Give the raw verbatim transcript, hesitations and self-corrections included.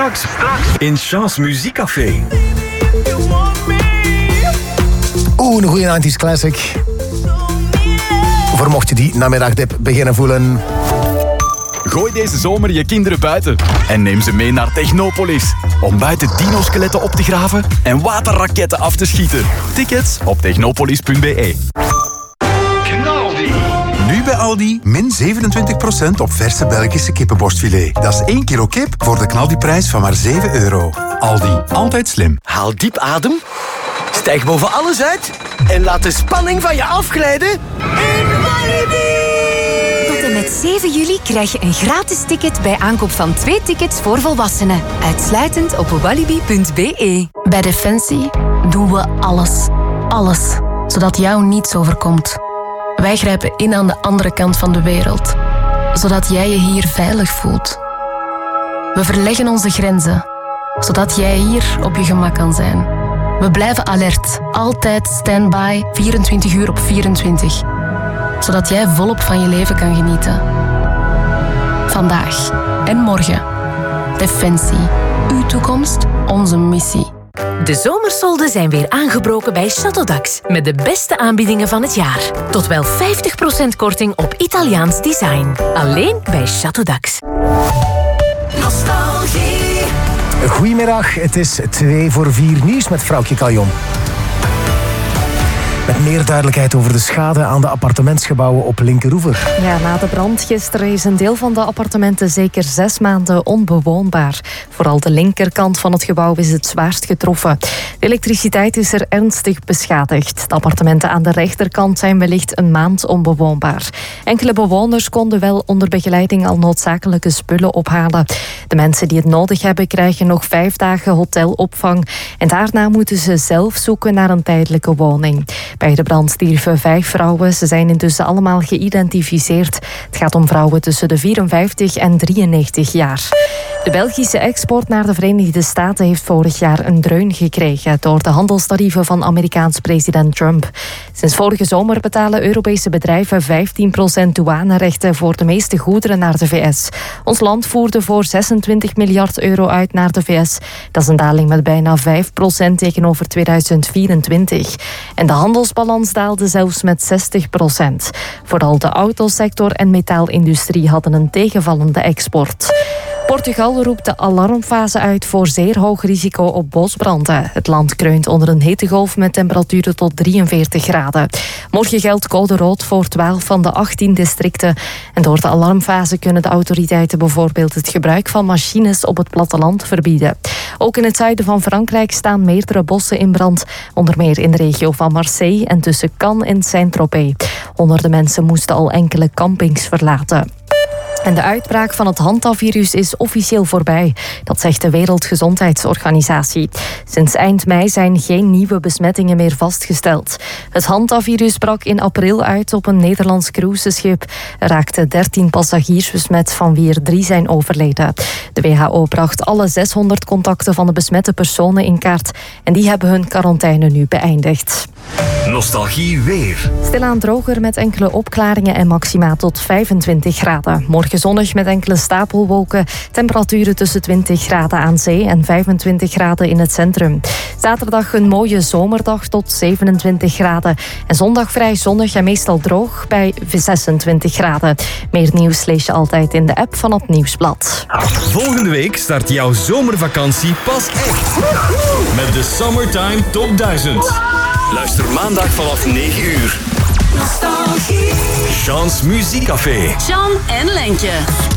Straks, straks in Chance Muziekcafé. Oeh, een goede nineties classic. Voor mocht je die namiddagdip beginnen voelen. Gooi deze zomer je kinderen buiten en neem ze mee naar Technopolis. Om buiten dino-skeletten op te graven en waterraketten af te schieten. Tickets op technopolis punt b e. Nu bij Aldi, min zevenentwintig procent op verse Belgische kippenborstfilet. Dat is één kilo kip voor de knaldiprijs van maar zeven euro. Aldi, altijd slim. Haal diep adem, stijg boven alles uit en laat de spanning van je afglijden in Walibi. Tot en met zeven juli krijg je een gratis ticket bij aankoop van twee tickets voor volwassenen. Uitsluitend op walibi punt b e. Bij Defensie doen we alles. Alles. Zodat jou niets overkomt. Wij grijpen in aan de andere kant van de wereld. Zodat jij je hier veilig voelt. We verleggen onze grenzen. Zodat jij hier op je gemak kan zijn. We blijven alert. Altijd standby. vierentwintig uur op vierentwintig. Zodat jij volop van je leven kan genieten. Vandaag en morgen. Defensie. Uw toekomst, onze missie. De zomersolden zijn weer aangebroken bij Châteaudax. Met de beste aanbiedingen van het jaar. Tot wel vijftig procent korting op Italiaans design. Alleen bij Châteaudax. Nostalgie. Goedemiddag, het is twee voor vier nieuws met vrouwtje Kaljon. Met meer duidelijkheid over de schade aan de appartementsgebouwen op Linkeroever. Ja, na de brand gisteren is een deel van de appartementen zeker zes maanden onbewoonbaar. Vooral de linkerkant van het gebouw is het zwaarst getroffen. De elektriciteit is er ernstig beschadigd. De appartementen aan de rechterkant zijn wellicht een maand onbewoonbaar. Enkele bewoners konden wel onder begeleiding al noodzakelijke spullen ophalen. De mensen die het nodig hebben krijgen nog vijf dagen hotelopvang. En daarna moeten ze zelf zoeken naar een tijdelijke woning. Bij de brand stierven vijf vrouwen. Ze zijn intussen allemaal geïdentificeerd. Het gaat om vrouwen tussen de vierenvijftig en drieënnegentig jaar. De Belgische export naar de Verenigde Staten heeft vorig jaar een dreun gekregen door de handelstarieven van Amerikaans president Trump. Sinds vorige zomer betalen Europese bedrijven vijftien procent douanerechten voor de meeste goederen naar de V S. Ons land voerde voor zesentwintig miljard euro uit naar de V S. Dat is een daling met bijna vijf procent tegenover tweeduizend vierentwintig. En de handelsbalans daalde zelfs met zestig procent. Vooral de autosector en metaalindustrie hadden een tegenvallende export. Portugal roept de alarmfase uit voor zeer hoog risico op bosbranden. Het land kreunt onder een hittegolf met temperaturen tot drieënveertig graden. Morgen geldt code rood voor twaalf van de achttien districten. En door de alarmfase kunnen de autoriteiten bijvoorbeeld het gebruik van machines op het platteland verbieden. Ook in het zuiden van Frankrijk staan meerdere bossen in brand. Onder meer in de regio van Marseille en tussen Cannes en Saint-Tropez. Honderden mensen moesten al enkele campings verlaten. En de uitbraak van het Hanta-virus is officieel voorbij. Dat zegt de Wereldgezondheidsorganisatie. Sinds eind mei zijn geen nieuwe besmettingen meer vastgesteld. Het Hanta-virus brak in april uit op een Nederlands cruiseschip. Er raakten dertien passagiers besmet, van wie er drie zijn overleden. De W H O bracht alle zeshonderd contacten van de besmette personen in kaart. En die hebben hun quarantaine nu beëindigd. Nostalgie weer. Stilaan droger met enkele opklaringen en maxima tot vijfentwintig graden. Morgen zonnig met enkele stapelwolken. Temperaturen tussen twintig graden aan zee en vijfentwintig graden in het centrum. Zaterdag een mooie zomerdag tot zevenentwintig graden. En zondag vrij zonnig en meestal droog bij zesentwintig graden. Meer nieuws lees je altijd in de app van het Nieuwsblad. Volgende week start jouw zomervakantie pas echt. Met de Summertime Top duizend. Luister maandag vanaf negen uur. Nostalgie. Chance Muziekcafé. Jean en Lentje.